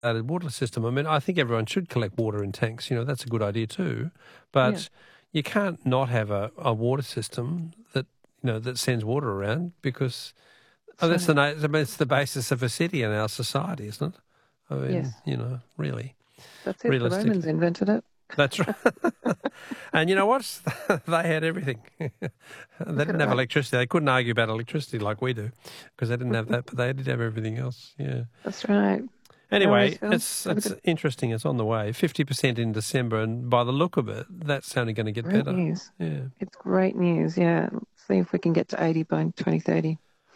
water system. I mean, I think everyone should collect water in tanks. That's a good idea too. But you can't not have a water system that that sends water around because it's the basis of a city and our society, isn't it? I mean, really. That's it. The Romans invented it. That's right. And you know what? They had everything. They didn't have electricity. They couldn't argue about electricity like we do because they didn't have that, but they did have everything else. Yeah. That's right. Anyway, it's interesting. It's on the way. 50% in December, and by the look of it, that's only going to get better. Great news. Yeah. It's great news, yeah. Let's see if we can get to 80 by 2030.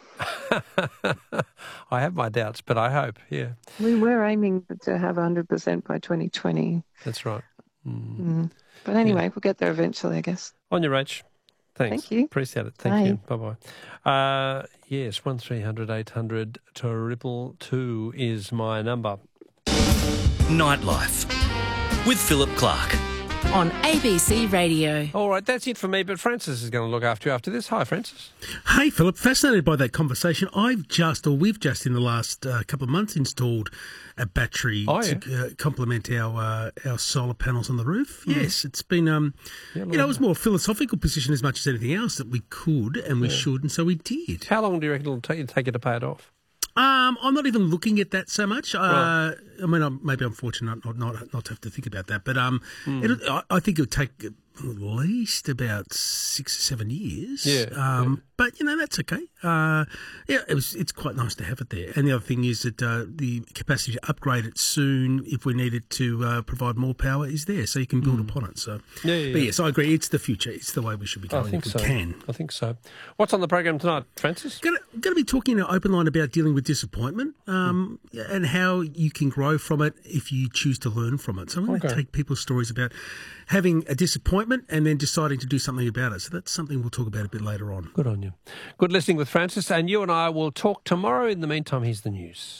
I have my doubts, but I hope, yeah. We were aiming to have 100% by 2020. That's right. But anyway, we'll get there eventually, I guess. On your Rach. Thanks. Thank you. Appreciate it. Thank you. Bye-bye. Yes, 1300 800 222 is my number. Nightlife with Philip Clark. On ABC Radio. All right, that's it for me, but Francis is going to look after you after this. Hi, Francis. Hey, Philip. Fascinated by that conversation. We've just in the last couple of months installed a battery to complement our solar panels on the roof. Yes, it's been, it was more a philosophical position as much as anything else that we could and we should, and so we did. How long do you reckon it'll take you to pay it off? I'm not even looking at that so much. Right. I mean, maybe I'm fortunate not to have to think about that, but I think it'll take at least about 6 or 7 years. But that's okay. It's quite nice to have it there. And the other thing is that the capacity to upgrade it soon, if we needed to provide more power, is there, so you can build upon it. So, but yes, I agree. It's the future. It's the way we should be going. I think so. What's on the program tonight, Francis? Going to be talking in an open line about dealing with disappointment and how you can grow from it if you choose to learn from it. So I'm going to take people's stories about having a disappointment and then deciding to do something about it. So that's something we'll talk about a bit later on. Good on you. Good listening with Francis, and you and I will talk tomorrow. In the meantime, here's the news.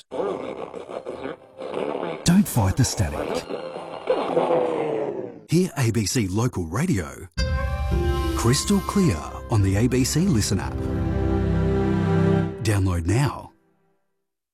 Don't fight the static. Hear ABC Local Radio crystal clear on the ABC Listen app. Download now.